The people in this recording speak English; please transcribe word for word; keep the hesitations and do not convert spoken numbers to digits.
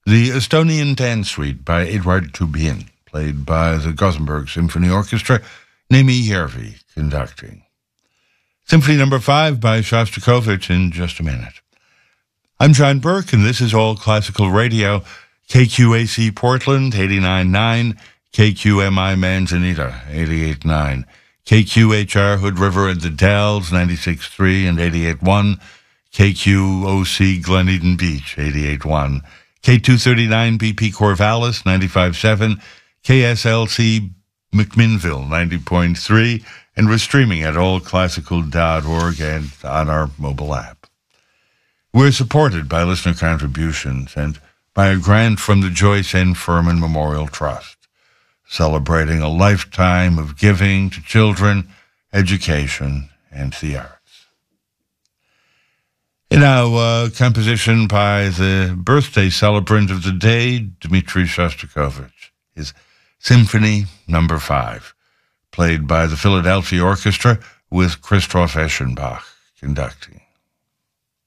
The Estonian Dance Suite by Eduard Tubin, played by the Gothenburg Symphony Orchestra, Nemi Järvi conducting. Symphony number five by Shostakovich in just a minute. I'm John Burke, and this is All Classical Radio, K Q A C Portland, eighty-nine point nine, K Q M I Manzanita, eighty-eight point nine, K Q H R Hood River at the Dalles, ninety-six point three and eighty-eight point one, K Q O C Glen Eden Beach, eighty-eight point one, K two thirty-nine B P Corvallis, ninety-five point seven, K S L C McMinnville, ninety point three, and we're streaming at all classical dot org and on our mobile app. We're supported by listener contributions and by a grant from the Joyce N. Furman Memorial Trust, celebrating a lifetime of giving to children, education, and the arts. In our uh, composition by the birthday celebrant of the day, Dmitri Shostakovich, his Symphony number five, played by the Philadelphia Orchestra with Christoph Eschenbach conducting.